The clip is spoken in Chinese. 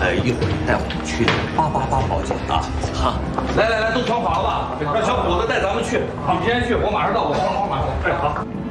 一会儿带我们去888报警啊！好，来，都穿好了吧？让小伙子带咱们去。你先去，我马上到。我马上。哎，好。